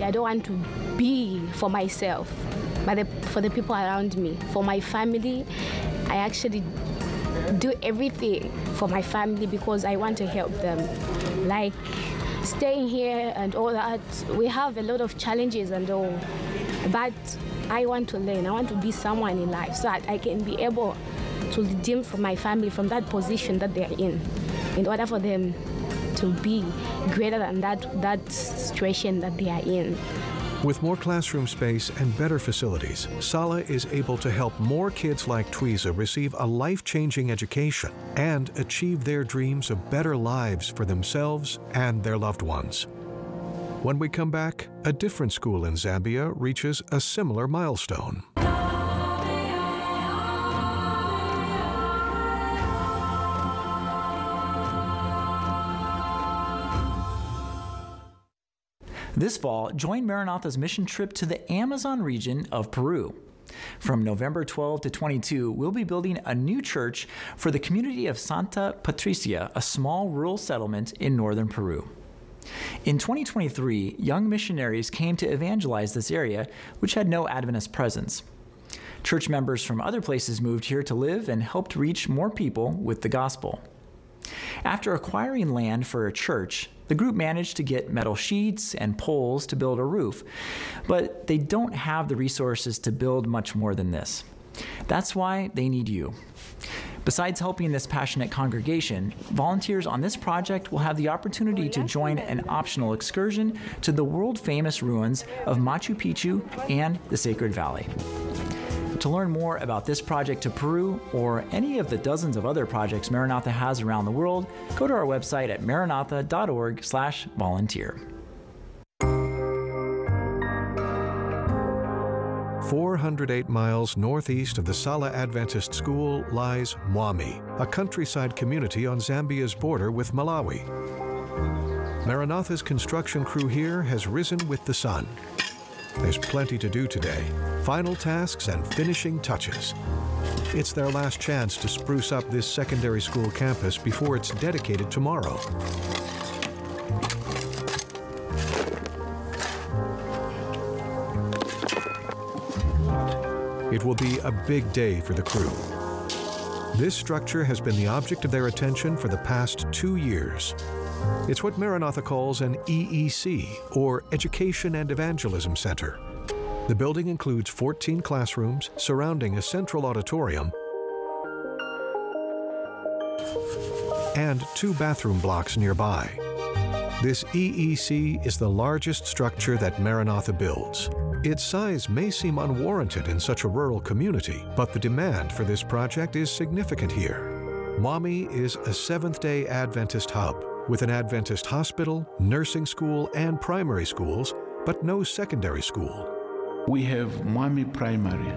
I don't want to be for myself, but for the people around me. For my family, I actually do everything for my family because I want to help them. Like staying here and all that, we have a lot of challenges and all, but I want to learn. I want to be someone in life so that I can be able to redeem from my family from that position that they're in order for them to be greater than that situation that they are in. With more classroom space and better facilities, Sala is able to help more kids like Twiza receive a life-changing education and achieve their dreams of better lives for themselves and their loved ones. When we come back, a different school in Zambia reaches a similar milestone. This fall, join Maranatha's mission trip to the Amazon region of Peru. From November 12 to 22, we'll be building a new church for the community of Santa Patricia, a small rural settlement in northern Peru. In 2023, young missionaries came to evangelize this area, which had no Adventist presence. Church members from other places moved here to live and helped reach more people with the gospel. After acquiring land for a church, the group managed to get metal sheets and poles to build a roof, but they don't have the resources to build much more than this. That's why they need you. Besides helping this passionate congregation, volunteers on this project will have the opportunity to join an optional excursion to the world-famous ruins of Machu Picchu and the Sacred Valley. To learn more about this project to Peru or any of the dozens of other projects Maranatha has around the world, go to our website at maranatha.org/volunteer. 408 miles northeast of the Sala Adventist School lies Mwami, a countryside community on Zambia's border with Malawi. Maranatha's construction crew here has risen with the sun. There's plenty to do today. Final tasks and finishing touches. It's their last chance to spruce up this secondary school campus before it's dedicated tomorrow. It will be a big day for the crew. This structure has been the object of their attention for the past 2 years. It's what Maranatha calls an EEC, or Education and Evangelism Center. The building includes 14 classrooms surrounding a central auditorium and 2 bathroom blocks nearby. This EEC is the largest structure that Maranatha builds. Its size may seem unwarranted in such a rural community, but the demand for this project is significant here. Mwami is a Seventh-day Adventist hub with an Adventist hospital, nursing school, and primary schools, but no secondary school. We have Mwami Primary.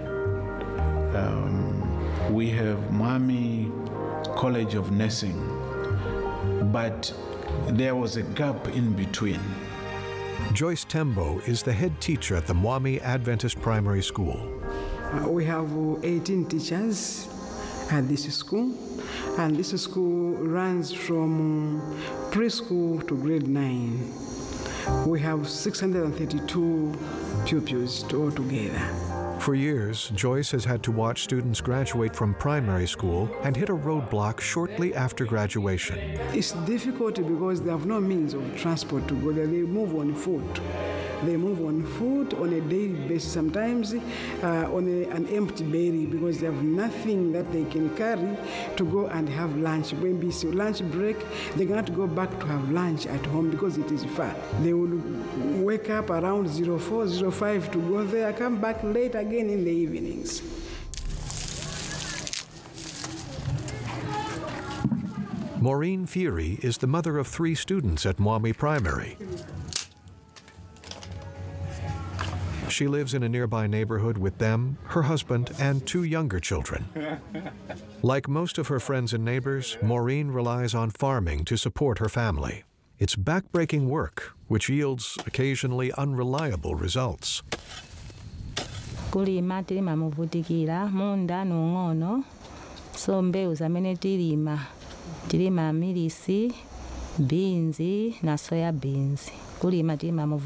We have Mwami College of Nursing, but there was a gap in between. Joyce Tembo is the head teacher at the Mwami Adventist Primary School. We have 18 teachers at this school, and this school runs from preschool to grade 9. We have 632 pupils altogether. For years, Joyce has had to watch students graduate from primary school and hit a roadblock shortly after graduation. It's difficult because they have no means of transport to go there. They move on foot. They move on foot on a daily basis, sometimes on an empty belly, because they have nothing that they can carry to go and have lunch. When it's lunch break, they cannot go back to have lunch at home because it is far. They will wake up around 04, 05 to go there, come back late again in the evenings. Maureen Fury is the mother of 3 students at Mwami Primary. She lives in a nearby neighborhood with them, her husband, and 2 younger children. Like most of her friends and neighbors, Maureen relies on farming to support her family. It's backbreaking work, which yields occasionally unreliable results. Kulima tilima muvutikira munda nung'ono so mbewu zamene tilima milisi, beans na soya beans. Kulima tilima